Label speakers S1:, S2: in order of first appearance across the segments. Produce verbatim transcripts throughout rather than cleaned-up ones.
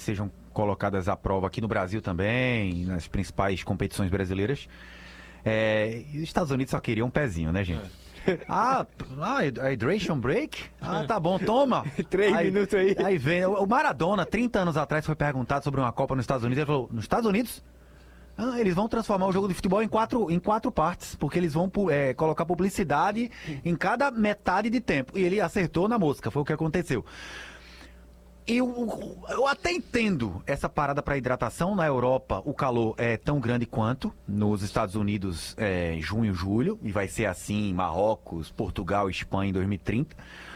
S1: sejam colocadas à prova aqui no Brasil também, nas principais competições brasileiras. É, e os Estados Unidos só queriam um pezinho, né, gente? É. Ah, ah, hydration break? Ah, tá bom, toma.
S2: Três
S1: aí,
S2: minutos aí.
S1: Aí vem, o Maradona, trinta anos atrás, foi perguntado sobre uma Copa nos Estados Unidos. Ele falou, nos Estados Unidos? Ah, eles vão transformar o jogo de futebol em quatro, em quatro partes, porque eles vão é, colocar publicidade em cada metade de tempo. E ele acertou na mosca, foi o que aconteceu. Eu, eu até entendo essa parada para hidratação. Na Europa, o calor é tão grande quanto. Nos Estados Unidos, é junho, julho. E vai ser assim em Marrocos, Portugal, Espanha em dois mil e trinta.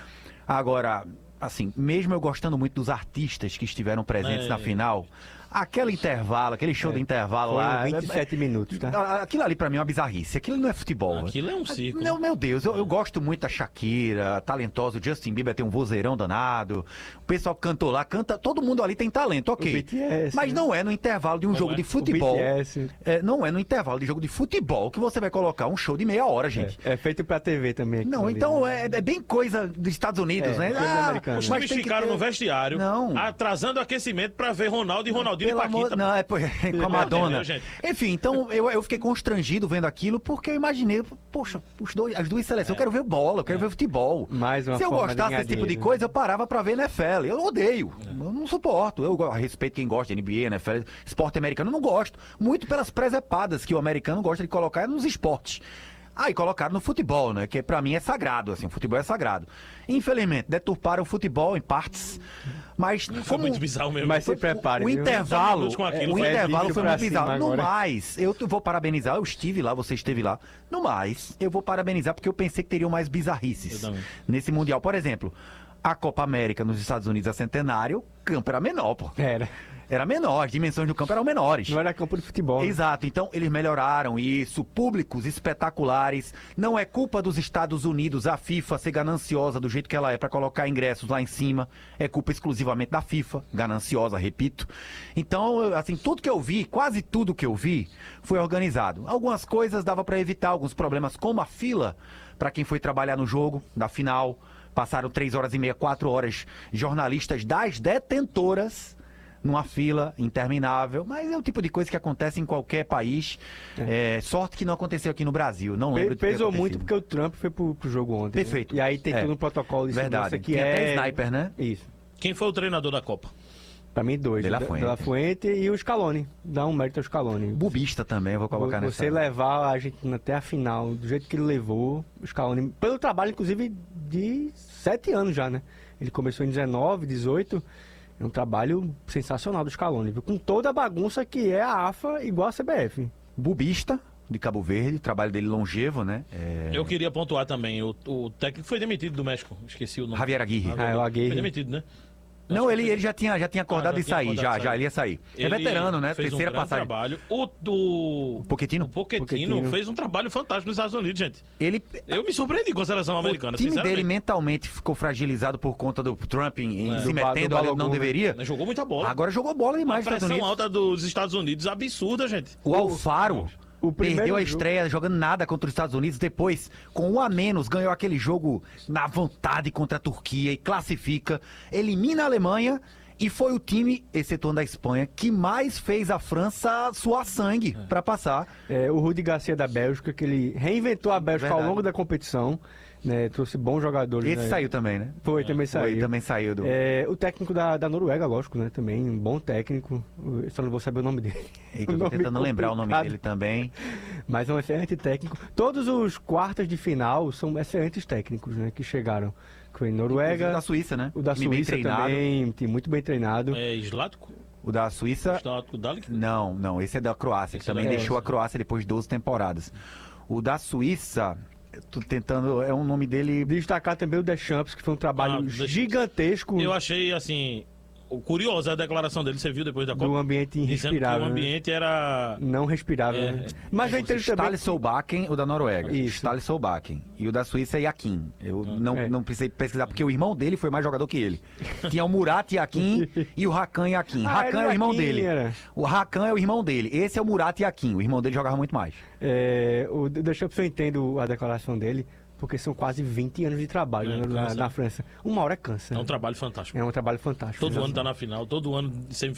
S1: Agora, assim, mesmo eu gostando muito dos artistas que estiveram presentes é. na final... Aquele intervalo, aquele show é, de intervalo lá...
S2: vinte e sete minutos, tá?
S1: Aquilo ali pra mim é uma bizarrice. Aquilo não é futebol.
S3: Aquilo é um circo.
S1: Meu, meu Deus, eu, eu gosto muito da Shakira, talentosa. O Justin Bieber tem um vozeirão danado. O pessoal que cantou lá, canta... Todo mundo ali tem talento, ok.
S2: O B T S,
S1: mas
S2: né?
S1: não é no intervalo de um
S3: não
S1: jogo
S3: é?
S1: de futebol.
S2: O B T S.
S1: É, não é no intervalo de jogo de futebol que você vai colocar um show de meia hora, gente.
S2: É, é feito pra T V também.
S1: Não,
S2: ali,
S1: então
S2: né?
S1: é, é bem coisa dos Estados Unidos,
S2: É,
S1: né?
S2: coisa americana.
S3: Os
S1: mas
S3: times
S1: tem que
S3: ficaram
S1: ter-
S3: no vestiário,
S1: Não.
S3: atrasando o aquecimento pra ver Ronaldo e Ronaldinho e
S1: Pelo amor...
S3: Paquita.
S1: Não, é pô, com a Madonna.
S3: Deus, gente.
S1: Enfim, então eu, eu fiquei constrangido vendo aquilo, porque eu imaginei, poxa, os dois, as duas seleções, eu quero ver bola, eu quero ver futebol.
S2: Mais uma
S1: Se eu
S2: forma de
S1: gostasse
S2: ganhar
S1: desse tipo de
S2: dinheiro,
S1: coisa, eu parava pra ver N F L. Eu odeio, eu não suporto. Eu go- respeito quem gosta de N B A, N F L, esporte americano, eu não gosto. Muito pelas presepadas que o americano gosta de colocar nos esportes. Aí colocaram no futebol, né? Que pra mim é sagrado, assim, o futebol é sagrado. Infelizmente, deturparam o futebol em partes, mas
S3: Foi
S1: como...
S3: muito bizarro mesmo.
S2: Mas se prepare.
S1: O
S2: viu?
S1: intervalo,
S3: minutos com aquilo,
S1: o
S3: foi
S1: intervalo
S2: vídeo
S1: foi
S2: pra
S1: muito
S2: cima
S1: bizarro. No
S2: agora.
S1: mais, eu t- vou parabenizar, eu estive lá, você esteve lá. No mais, eu vou parabenizar porque eu pensei que teriam mais bizarrices
S3: Eu também.
S1: nesse Mundial. Por exemplo, a Copa América nos Estados Unidos a centenário, o campo era menor, pô.
S2: Era.
S1: Era menor, as dimensões do campo eram menores.
S2: Não era campo de futebol. né?
S1: Exato, então eles melhoraram isso, públicos espetaculares. Não é culpa dos Estados Unidos a FIFA ser gananciosa do jeito que ela é para colocar ingressos lá em cima. É culpa exclusivamente da FIFA, gananciosa, repito. Então, assim, tudo que eu vi, quase tudo que eu vi, foi organizado. Algumas coisas dava para evitar, alguns problemas, como a fila para quem foi trabalhar no jogo, da final. Passaram três horas e meia, quatro horas, jornalistas das detentoras numa fila interminável, mas é o tipo de coisa que acontece em qualquer país. É. É, sorte que não aconteceu aqui no Brasil, não lembro
S2: Pe-
S1: de ter
S2: Pesou
S1: acontecido.
S2: muito porque o Trump foi pro, pro jogo ontem. né?
S1: Perfeito.
S2: E aí tem
S1: É.
S2: todo um protocolo de
S1: Verdade.
S2: segurança que
S1: Tem
S2: é...
S1: até sniper, né?
S2: Isso.
S3: Quem foi o treinador da Copa?
S2: Pra mim, dois.
S1: De La
S2: Da-
S1: Fuente.
S2: De La Fuente e o Scaloni. Dá um mérito ao Scaloni.
S1: Bubista também, eu vou colocar nessa.
S2: Você levar a Argentina até a final, do jeito que ele levou, o Scaloni, pelo trabalho, inclusive, de sete anos já, né? Ele começou em dezenove, dezoito, é um trabalho sensacional do Scaloni, viu? Com toda a bagunça que é a AFA igual a C B F.
S1: Bubista, de Cabo Verde, trabalho dele longevo, né? É...
S3: Eu queria pontuar também. O, o técnico foi demitido do México. Esqueci o nome.
S1: Javier Aguirre.
S2: Ah, é o Aguirre.
S3: Foi demitido, né?
S1: Não, ele, ele já tinha, já tinha acordado
S3: Ah, já
S1: de
S3: tinha
S1: sair,
S3: acordado
S1: já,
S3: de
S1: já,
S3: sair.
S1: ele ia sair. É
S3: Ele
S1: veterano, né?
S3: fez
S1: Terceira
S3: um grande
S1: passagem.
S3: trabalho. O do...
S1: O Pochettino?
S3: O Pochettino,
S2: Pochettino.
S3: fez um trabalho fantástico nos Estados Unidos, gente.
S1: Ele,
S3: Eu me surpreendi com a seleção americana,
S1: o time
S3: sinceramente.
S1: dele mentalmente ficou fragilizado por conta do Trump em, em
S3: É.
S1: se
S2: Do ba-
S1: metendo
S2: do
S1: ali onde não
S2: Balogun, né?
S1: deveria.
S3: Mas jogou muita bola.
S1: Agora jogou bola
S3: a
S1: demais nos Estados
S3: pressão
S1: Unidos.
S3: alta dos Estados Unidos absurda, gente.
S1: O Alfaro
S2: o primeiro
S1: perdeu a
S2: jogo-
S1: estreia jogando nada contra os Estados Unidos. Depois, com um a menos, ganhou aquele jogo na vontade contra a Turquia e classifica, elimina a Alemanha e foi o time, excetuando a Espanha, que mais fez a França suar sangue pra passar.
S2: É, o Rudi Garcia da Bélgica, que ele reinventou a Bélgica
S1: Verdade.
S2: ao longo da competição, né? Trouxe bons jogadores.
S1: Esse
S2: né?
S1: saiu também, né?
S2: Foi, também
S1: Foi,
S2: saiu.
S1: também saiu do...
S2: É, o técnico da, da Noruega, lógico, né? Também, um bom técnico. Eu só não vou saber o nome dele.
S1: Eita, eu
S2: O
S1: tô
S2: nome
S1: tentando lembrar o nome
S2: complicado.
S1: dele também.
S2: Mas é um excelente técnico. Todos os quartos de final são excelentes técnicos, né? Que chegaram. Foi
S1: O
S2: Noruega,
S1: da Suíça, né?
S2: o da
S1: Time bem
S2: Suíça
S1: treinado.
S2: também, time muito bem treinado.
S3: É Slatko?
S1: O da Suíça...
S3: Slatko Dalik?
S1: Não, não, esse é da Croácia, que
S3: Esse é
S1: também
S3: da
S1: deixou a
S3: Croácia.
S1: Croácia depois de doze temporadas. O da Suíça, eu tô tentando, é um nome dele...
S2: Destacar também o Deschamps, que foi um trabalho
S3: Ah, Deschamps.
S2: gigantesco
S3: Eu achei, assim, o curioso a declaração dele. Você viu depois da
S2: do
S3: Copa?
S2: ambiente
S3: Dizendo que
S2: irrespirável.
S3: o
S2: né?
S3: ambiente era...
S2: Não respirável,
S3: É,
S2: né?
S3: é.
S2: Mas eu entendo também...
S1: Stale Solbakken, o da Noruega.
S2: Isso.
S1: Stale Solbakken. E o da Suíça é Yakin. Eu não,
S2: É.
S1: não precisei pesquisar, porque o irmão dele foi mais jogador que ele. Tinha o Murat Yakin e o Hakan Yakin.
S2: Ah,
S1: Hakan
S2: era
S1: é o irmão
S2: Yakin,
S1: dele.
S2: era.
S1: O Hakan é o irmão dele. Esse é o Murat Yakin. O irmão dele jogava muito mais.
S2: É, o Deschamps, eu entendo a declaração dele, porque são quase vinte anos de trabalho
S3: É,
S2: né, na,
S3: cansa.
S2: na França. Uma hora cansa.
S3: É um
S2: né?
S3: trabalho fantástico.
S2: É um trabalho fantástico.
S3: Todo
S2: né?
S3: ano tá na final, todo ano semifinal.